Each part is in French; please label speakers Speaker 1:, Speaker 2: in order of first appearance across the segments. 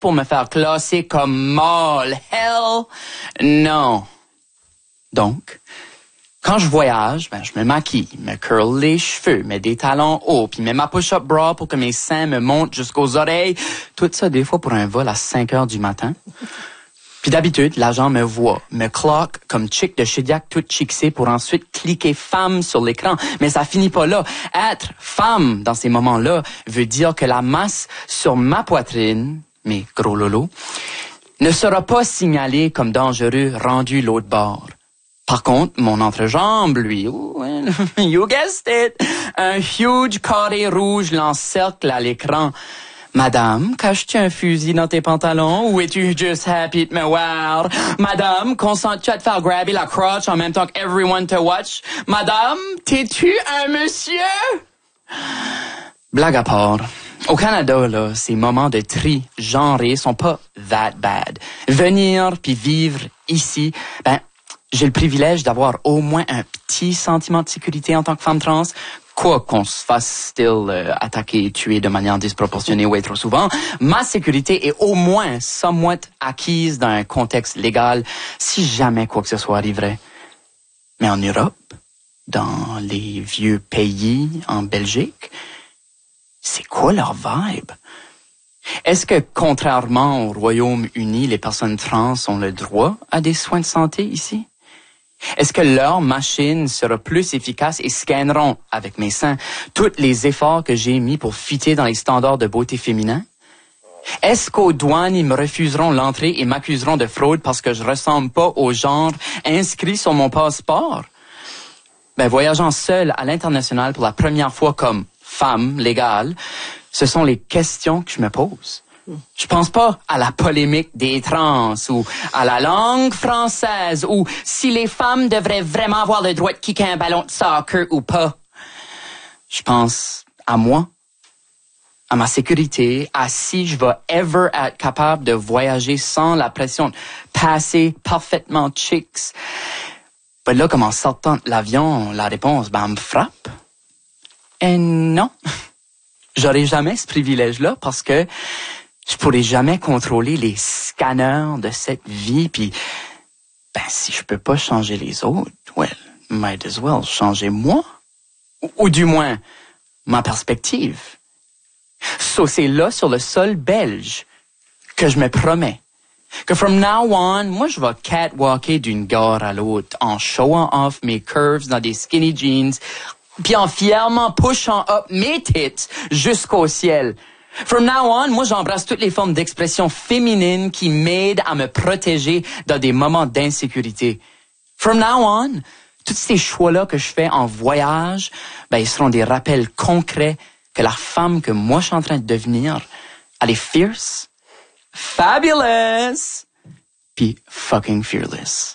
Speaker 1: pour me faire classer comme mâle. Hell non. Donc, quand je voyage, je me maquille, me curl les cheveux, mets des talons hauts, puis mets ma push-up bra pour que mes seins me montent jusqu'aux oreilles. Tout ça, des fois, pour un vol à 5 heures du matin. Puis d'habitude, l'agent me voit, me clock comme chick de Shediac toute chixée pour ensuite cliquer femme sur l'écran. Mais ça finit pas là. Être femme dans ces moments-là veut dire que la masse sur ma poitrine, mes gros lolos, ne sera pas signalée comme dangereux rendu l'autre bord. Par contre, mon entrejambe, lui, you guessed it, un huge carré rouge l'encercle à l'écran. Madame, caches-tu un fusil dans tes pantalons ou es-tu just happy de me voir? Madame, consentes-tu à te faire grabber la crotch en même temps que everyone te watch? Madame, t'es-tu un monsieur? Blague à part. Au Canada, là, ces moments de tri genré sont pas that bad. Venir puis vivre ici, j'ai le privilège d'avoir au moins un petit sentiment de sécurité en tant que femme trans. Quoi qu'on se fasse still attaquer et tuer de manière disproportionnée ou trop souvent, ma sécurité est au moins somewhat acquise dans un contexte légal si jamais quoi que ce soit arriverait. Mais en Europe, dans les vieux pays, en Belgique, c'est quoi leur vibe? Est-ce que, contrairement au Royaume-Uni, les personnes trans ont le droit à des soins de santé ici? Est-ce que leur machine sera plus efficace et scanneront, avec mes seins, tous les efforts que j'ai mis pour fitter dans les standards de beauté féminin? Est-ce qu'aux douanes, ils me refuseront l'entrée et m'accuseront de fraude parce que je ressemble pas au genre inscrit sur mon passeport? Voyageant seule à l'international pour la première fois comme femme légale, ce sont les questions que je me pose. Je pense pas à la polémique des trans ou à la langue française ou si les femmes devraient vraiment avoir le droit de kicker un ballon de soccer ou pas. Je pense à moi, à ma sécurité, à si je vais ever être capable de voyager sans la pression de passer parfaitement chicks. Là, comme en sortant de l'avion, la réponse, me frappe. Et non, j'aurai jamais ce privilège-là parce que je pourrais jamais contrôler les scanners de cette vie, puis si je peux pas changer les autres, might as well changer moi, ou du moins ma perspective. C'est là, sur le sol belge, que je me promets que from now on, moi je vais catwalker d'une gare à l'autre en showing off mes curves dans des skinny jeans, puis en fièrement pushant up mes tits jusqu'au ciel. From now on, moi, j'embrasse toutes les formes d'expression féminine qui m'aident à me protéger dans des moments d'insécurité. From now on, tous ces choix-là que je fais en voyage, ils seront des rappels concrets que la femme que moi, je suis en train de devenir, elle est fierce, fabulous, puis fucking fearless.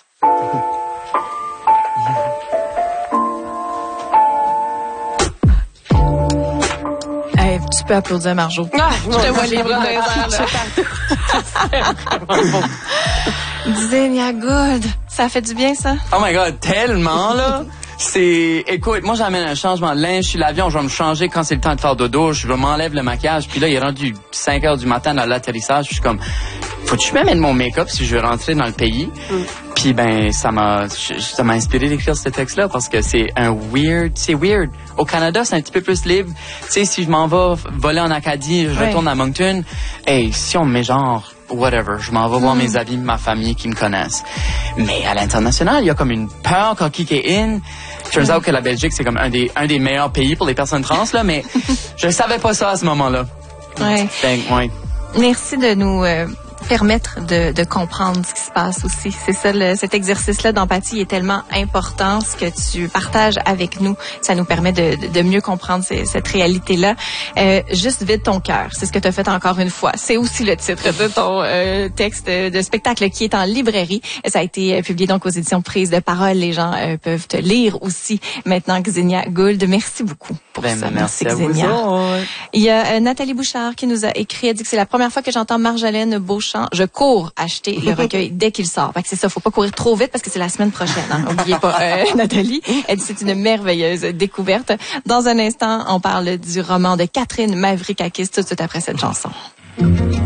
Speaker 2: Tu peux applaudir Marjo. Je te vois les bras dans les airs. Xenia Gould, ça fait du bien ça?
Speaker 1: Oh my God, tellement là! Écoute, moi j'amène un changement de linge sur l'avion, je vais me changer quand c'est le temps de faire dodo, je m'enlève le maquillage, puis là il est rendu 5 heures du matin dans l'atterrissage, puis je suis comme, faut-tu que je m'amène mon make-up si je veux rentrer dans le pays? Puis ça m'a inspiré d'écrire ce texte-là parce que c'est weird. Au Canada, c'est un petit peu plus libre. Tu sais, si je m'en vais voler en Acadie, je retourne à Moncton, si on me met genre whatever, je m'en vais voir mes amis, ma famille qui me connaissent. Mais à l'international, il y a comme une peur quand kick est in. Turns out que la Belgique, c'est comme un des meilleurs pays pour les personnes trans, là, mais je savais pas ça à ce moment-là.
Speaker 2: Ouais. Merci de nous permettre de comprendre ce qui se passe aussi. C'est ça, cet exercice-là d'empathie est tellement important. Ce que tu partages avec nous, ça nous permet de mieux comprendre cette réalité-là. Juste vide ton cœur, c'est ce que tu as fait encore une fois. C'est aussi le titre de ton texte de spectacle qui est en librairie. Ça a été publié donc aux éditions Prise de Parole. Les gens peuvent te lire aussi maintenant. Xenia Gould, merci beaucoup pour ça.
Speaker 1: Merci
Speaker 2: Xenia.
Speaker 1: Vous.
Speaker 2: Il y a Nathalie Bouchard qui nous a écrit, elle dit que c'est la première fois que j'entends Marjolaine Beauchamp. Je cours acheter le recueil dès qu'il sort. Fait que c'est ça, faut pas courir trop vite parce que c'est la semaine prochaine. Hein. Oubliez pas, Nathalie. Elle dit c'est une merveilleuse découverte. Dans un instant, on parle du roman de Catherine Mavrikakis tout de suite après cette chanson.